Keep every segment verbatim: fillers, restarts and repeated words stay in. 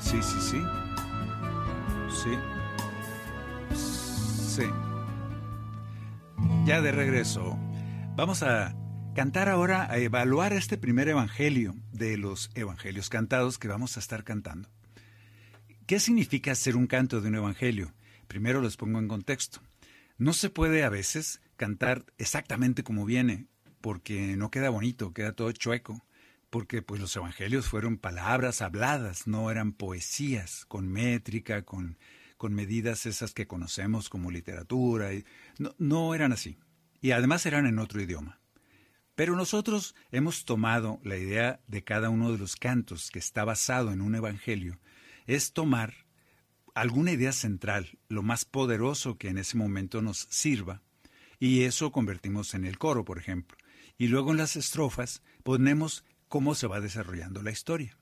Sí, sí, sí. Sí. Sí. Ya de regreso. Vamos a cantar ahora, a evaluar este primer evangelio de los evangelios cantados que vamos a estar cantando. ¿Qué significa hacer un canto de un evangelio? Primero los pongo en contexto. No se puede a veces cantar exactamente como viene, porque no queda bonito, queda todo chueco, porque pues los evangelios fueron palabras habladas, no eran poesías con métrica, con, con medidas esas que conocemos como literatura. Y no, no eran así. Y además eran en otro idioma. Pero nosotros hemos tomado la idea de cada uno de los cantos que está basado en un evangelio, es tomar alguna idea central, lo más poderoso que en ese momento nos sirva, y eso convertimos en el coro, por ejemplo. Y luego en las estrofas ponemos cómo se va desarrollando la historia.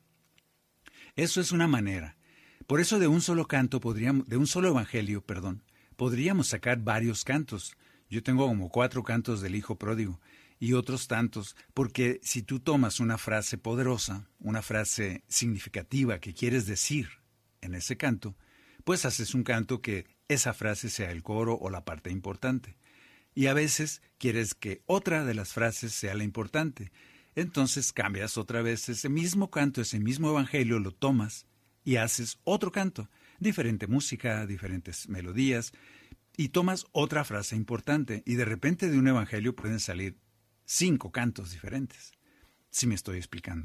Eso es una manera. Por eso de un solo canto, podríamos, de un solo evangelio, perdón, podríamos sacar varios cantos. Yo tengo como cuatro cantos del Hijo Pródigo y otros tantos, porque si tú tomas una frase poderosa, una frase significativa que quieres decir en ese canto, pues haces un canto que esa frase sea el coro o la parte importante. Y a veces quieres que otra de las frases sea la importante. Entonces cambias otra vez ese mismo canto, ese mismo evangelio, lo tomas y haces otro canto, diferente música, diferentes melodías, y tomas otra frase importante. Y de repente de un evangelio pueden salir cinco cantos diferentes, si me estoy explicando.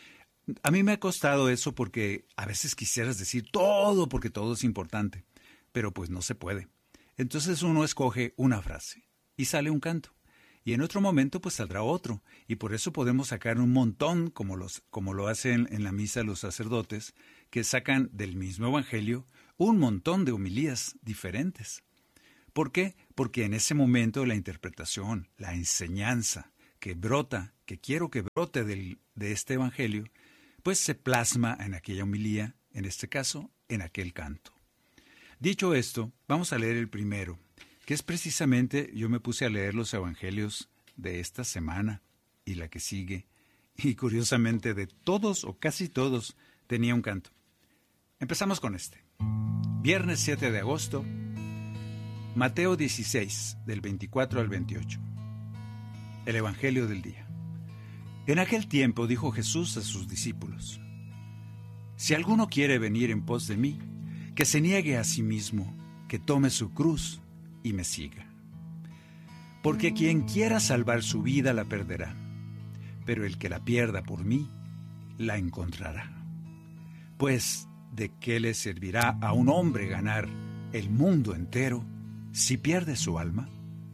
A mí me ha costado eso porque a veces quisieras decir todo porque todo es importante, pero pues no se puede. Entonces uno escoge una frase y sale un canto. Y en otro momento pues saldrá otro. Y por eso podemos sacar un montón, como, los, como lo hacen en la misa los sacerdotes, que sacan del mismo evangelio un montón de homilías diferentes. ¿Por qué? Porque en ese momento la interpretación, la enseñanza que brota, que quiero que brote del, de este evangelio, pues se plasma en aquella homilía, en este caso, en aquel canto. Dicho esto, vamos a leer el primero, que es precisamente, yo me puse a leer los evangelios de esta semana y la que sigue, y curiosamente de todos o casi todos tenía un canto. Empezamos con este. Viernes siete de agosto, Mateo dieciséis, del veinticuatro al veintiocho. El Evangelio del día. En aquel tiempo dijo Jesús a sus discípulos: Si alguno quiere venir en pos de mí, que se niegue a sí mismo, que tome su cruz y me siga. Porque quien quiera salvar su vida la perderá, pero el que la pierda por mí, la encontrará. Pues, ¿de qué le servirá a un hombre ganar el mundo entero si pierde su alma?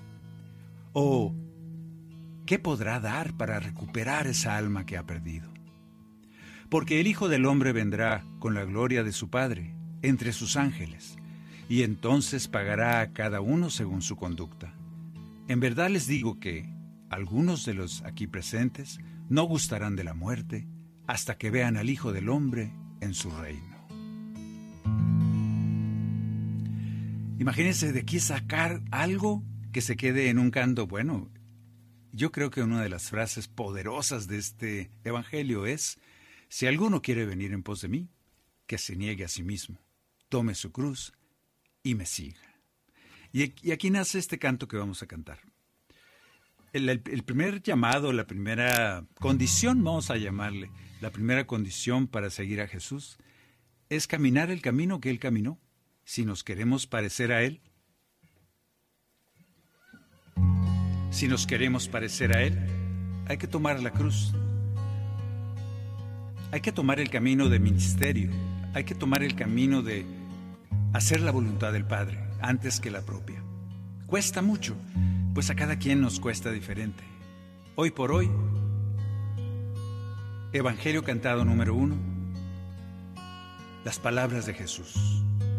¿O qué podrá dar para recuperar esa alma que ha perdido? Porque el Hijo del Hombre vendrá con la gloria de su Padre entre sus ángeles, y entonces pagará a cada uno según su conducta. En verdad les digo que algunos de los aquí presentes no gustarán de la muerte hasta que vean al Hijo del Hombre en su reino. Imagínense de aquí sacar algo que se quede en un canto. Bueno, yo creo que una de las frases poderosas de este evangelio es: si alguno quiere venir en pos de mí, que se niegue a sí mismo, tome su cruz y me siga. Y, y aquí nace este canto que vamos a cantar. El, el, el primer llamado, la primera condición, vamos a llamarle, la primera condición para seguir a Jesús, es caminar el camino que Él caminó. Si nos queremos parecer a Él, si nos queremos parecer a Él, hay que tomar la cruz. Hay que tomar el camino de ministerio, hay que tomar el camino de hacer la voluntad del Padre antes que la propia. Cuesta mucho, pues a cada quien nos cuesta diferente. Hoy por hoy, Evangelio cantado número uno, las palabras de Jesús.